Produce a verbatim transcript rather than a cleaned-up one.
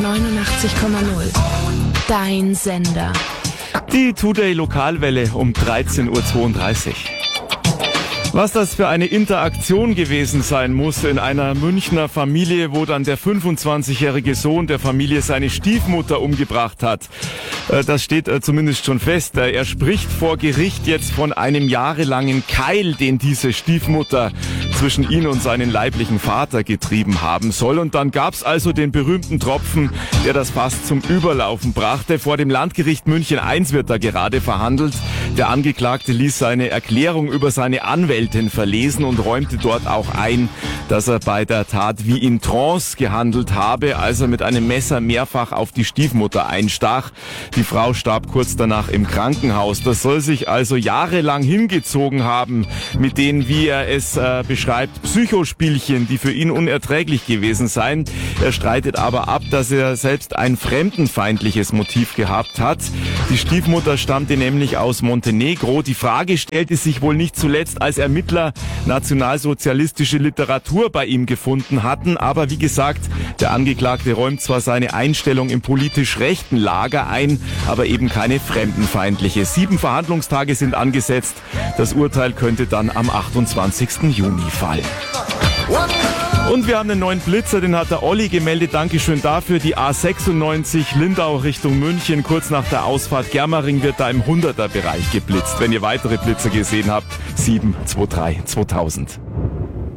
neunundachtzig Komma null. Dein Sender. Die Today Lokalwelle um dreizehn Uhr zweiunddreißig. Was das für eine Interaktion gewesen sein muss in einer Münchner Familie, wo dann der fünfundzwanzigjährige Sohn der Familie seine Stiefmutter umgebracht hat. Das steht zumindest schon fest. Er spricht vor Gericht jetzt von einem jahrelangen Keil, den diese Stiefmutter zwischen ihn und seinen leiblichen Vater getrieben haben soll. Und dann gab's also den berühmten Tropfen, der das Fass zum Überlaufen brachte. Vor dem Landgericht München eins wird da gerade verhandelt. Der Angeklagte ließ seine Erklärung über seine Anwältin verlesen und räumte dort auch ein, dass er bei der Tat wie in Trance gehandelt habe, als er mit einem Messer mehrfach auf die Stiefmutter einstach. Die Frau starb kurz danach im Krankenhaus. Das soll sich also jahrelang hingezogen haben mit den, wie er es äh, beschreibt, Psychospielchen, die für ihn unerträglich gewesen seien. Er streitet aber ab, dass er selbst ein fremdenfeindliches Motiv gehabt hat. Die Stiefmutter stammte nämlich aus Montenegro. Die Frage stellte sich wohl nicht zuletzt, als Ermittler nationalsozialistische Literatur bei ihm gefunden hatten. Aber wie gesagt, der Angeklagte räumt zwar seine Einstellung im politisch rechten Lager ein, aber eben keine fremdenfeindliche. Sieben Verhandlungstage sind angesetzt. Das Urteil könnte dann am achtundzwanzigsten Juni fallen. Und wir haben einen neuen Blitzer, den hat der Olli gemeldet. Dankeschön dafür. Die A sechsundneunzig Lindau Richtung München. Kurz nach der Ausfahrt Germering wird da im hunderter Bereich geblitzt. Wenn ihr weitere Blitzer gesehen habt, sieben zwei drei zweitausend.